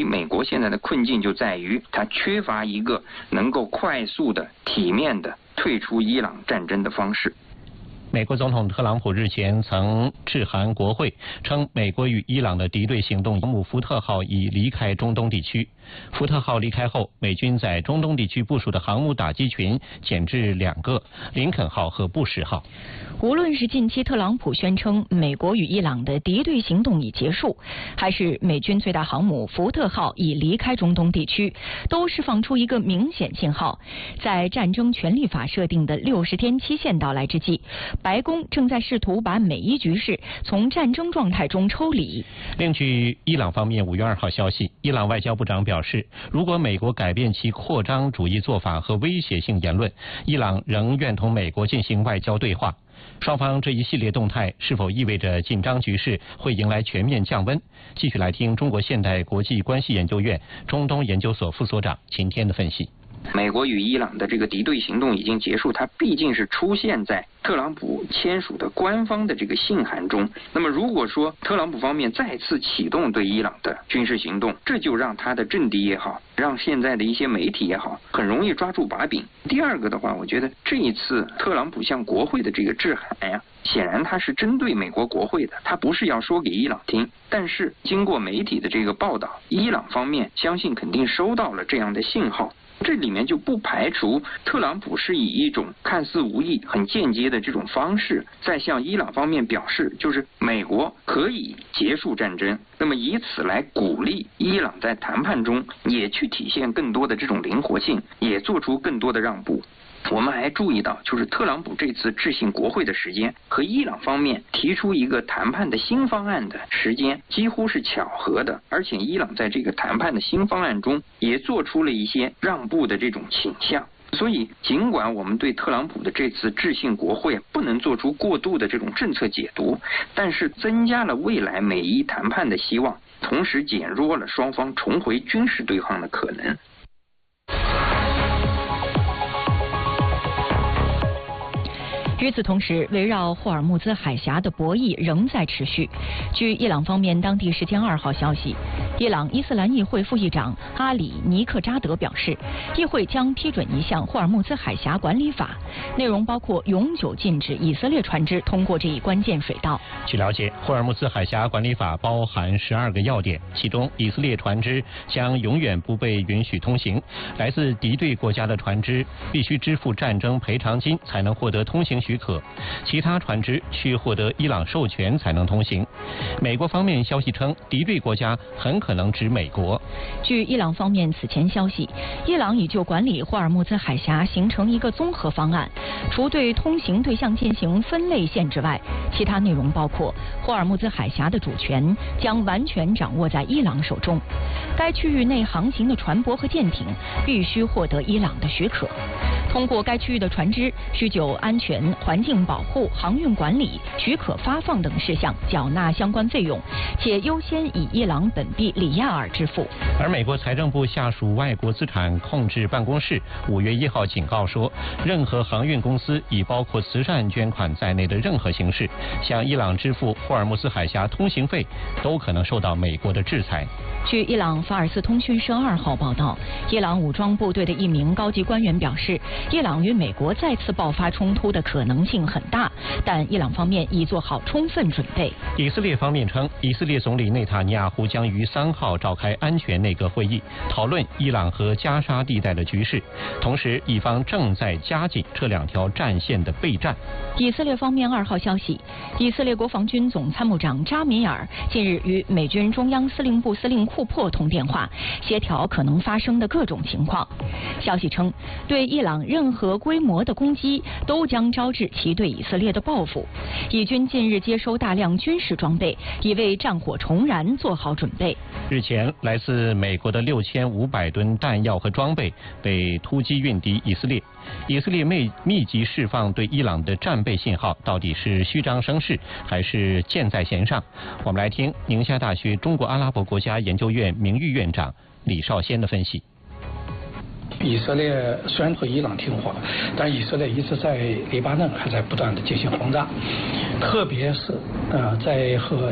美国现在的困境就在于它缺乏一个能够快速的、体面的退出伊朗战争的方式。 美国总统特朗普日前曾致函国会，称美国与伊朗的敌对行动航母福特号已离开中东地区。福特号离开后，美军在中东地区部署的航母打击群减至2个，林肯号和布什号。 无论是近期特朗普宣称美国与伊朗的敌对行动已结束，还是美军最大航母福特号已离开中东地区，都释放出一个明显信号：在战争权利法设定的60天期限到来之际，白宫正在试图把美伊局势从战争状态中抽离。 另据伊朗方面5月2号消息，伊朗外交部长表示，如果美国改变其扩张主义做法和威胁性言论，伊朗仍愿同美国进行外交对话。双方这一系列动态是否意味着紧张局势会迎来全面降温？继续来听中国现代国际关系研究院中东研究所副所长秦天的分析。 美国与伊朗的这个敌对行动已经结束，它毕竟是出现在特朗普签署的官方的这个信函中。那么如果说特朗普方面再次启动对伊朗的军事行动，这就让他的政敌也好，让现在的一些媒体也好，很容易抓住把柄。第二个的话，我觉得这一次特朗普向国会的这个致函呀，显然他是针对美国国会的，他不是要说给伊朗听。但是经过媒体的这个报道，伊朗方面相信肯定收到了这样的信号。这里面就不排除特朗普是以一种看似无意、很间接的这种方式，在向伊朗方面表示，就是美国可以结束战争，那么以此来鼓励伊朗在谈判中也去体现更多的这种灵活性，也做出更多的让步。我们还注意到，就是特朗普这次致信国会的时间和伊朗方面提出一个谈判的新方案的时间几乎是巧合的，而且伊朗在这个谈判的新方案中也做出了一些让步的这种倾向。所以尽管我们对特朗普的这次致信国会不能做出过度的这种政策解读，但是增加了未来美伊谈判的希望，同时减弱了双方重回军事对抗的可能。 与此同时，围绕霍尔木兹海峡的博弈仍在持续。据伊朗方面当地时间2号消息，伊朗伊斯兰议会副议长阿里尼克扎德表示，议会将批准一项霍尔木兹海峡管理法，内容包括永久禁止以色列船只通过这一关键水道。 据了解，霍尔木兹海峡管理法包含12个要点，其中以色列船只将永远不被允许通行，来自敌对国家的船只必须支付战争赔偿金才能获得通行许可，其他船只需获得伊朗授权才能通行。美国方面消息称，敌对国家很可能指美国。 据伊朗方面此前消息，伊朗已就管理霍尔木兹海峡形成一个综合方案，除对通行对象进行分类限制外，其他内容包括霍尔木兹海峡的主权将完全掌握在伊朗手中，该区域内航行的船舶和舰艇必须获得伊朗的许可，通过该区域的船只需就安全、环境保护、航运管理、许可发放等事项缴纳相关费用，且优先以伊朗本币里亚尔支付。 而美国财政部下属外国资产控制办公室5月1号警告说，任何航运公司以包括慈善捐款在内的任何形式向伊朗支付霍尔木兹海峡通行费，都可能受到美国的制裁。 据伊朗法尔斯通讯社2号报道，伊朗武装部队的一名高级官员表示，伊朗与美国再次爆发冲突的可能性很大，但伊朗方面已做好充分准备。 以色列方面称，以色列总理内塔尼亚胡将于3号召开安全内阁会议，讨论伊朗和加沙地带的局势，同时以方正在加紧这2条战线的备战。 以色列方面2号消息，以色列国防军总参谋长扎米尔近日与美军中央司令部司令库珀通电话，协调可能发生的各种情况。消息称，对伊朗任何规模的攻击都将招致其对以色列的报复。以军近日接收大量军事装备，已为战火重燃做好准备。 日前，来自美国的6500吨弹药和装备被突击运抵以色列。以色列密集释放对伊朗的战备信号，到底是虚张声势还是箭在弦上？我们来听宁夏大学中国阿拉伯国家研究院名誉院长李少先的分析。 以色列虽然和伊朗停火，但以色列一直在黎巴嫩还在不断的进行轰炸，特别是在和